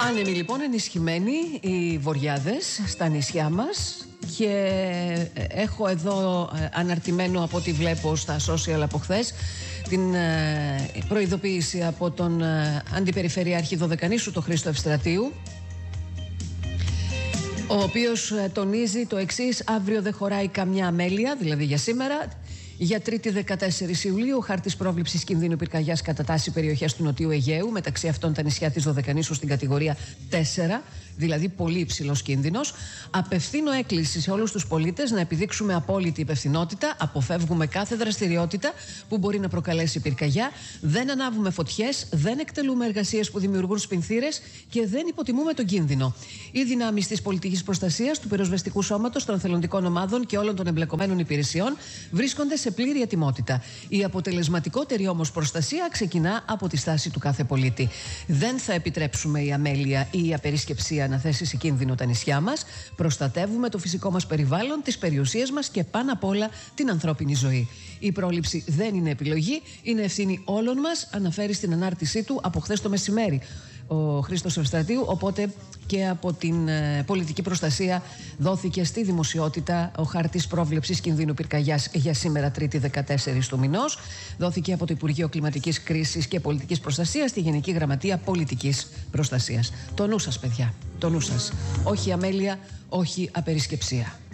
Άνεμοι λοιπόν, ενισχυμένοι οι βοριάδες στα νησιά μας, και έχω εδώ αναρτημένο από ό,τι βλέπω στα social από χθες την προειδοποίηση από τον Αντιπεριφερειάρχη Δωδεκανήσου, τον Χρήστο Ευστρατείου, ο οποίος τονίζει το εξής: αύριο δεν χωράει καμιά αμέλεια, δηλαδή για σήμερα. Για Τρίτη 14 Ιουλίου, ο χάρτης πρόβλεψης κινδύνου πυρκαγιάς κατατάσσει περιοχές του Νοτιού Αιγαίου, μεταξύ αυτών τα νησιά της Δωδεκανήσου στην κατηγορία 4, δηλαδή πολύ υψηλός κίνδυνος. Απευθύνω έκκληση σε όλους τους πολίτες να επιδείξουμε απόλυτη υπευθυνότητα, αποφεύγουμε κάθε δραστηριότητα που μπορεί να προκαλέσει πυρκαγιά, δεν ανάβουμε φωτιές, δεν εκτελούμε εργασίες που δημιουργούν σπινθήρες και δεν υποτιμούμε τον κίνδυνο. Οι δυνάμεις της πολιτικής προστασίας, του πυροσβεστικού σώματος, των εθελοντικών ομάδων και όλων των εμπλεκομένων υπηρεσιών βρίσκονται σε πλήρη ετοιμότητα. Η αποτελεσματικότερη όμως προστασία ξεκινά από τη στάση του κάθε πολίτη. Δεν θα επιτρέψουμε η αμέλεια ή η απερίσκεψία να θέσει σε κίνδυνο τα νησιά μας. Προστατεύουμε το φυσικό μας περιβάλλον, τις περιουσίες μας και πάνω απ' όλα την ανθρώπινη ζωή. Η πρόληψη δεν είναι επιλογή, είναι ευθύνη όλων μας, αναφέρει στην ανάρτησή του από χθες το μεσημέρι ο Χρήστος Ευστρατείου. Οπότε και από την πολιτική προστασία δόθηκε στη δημοσιότητα ο χάρτης πρόβλεψης κινδύνου πυρκαγιάς για σήμερα, Τρίτη 14 του μηνός. Δόθηκε από το Υπουργείο Κλιματικής Κρίσης και Πολιτικής Προστασίας στη Γενική Γραμματεία Πολιτικής Προστασίας. Το νου σας, παιδιά, το νου σας. Όχι αμέλεια, όχι απερισκεψία.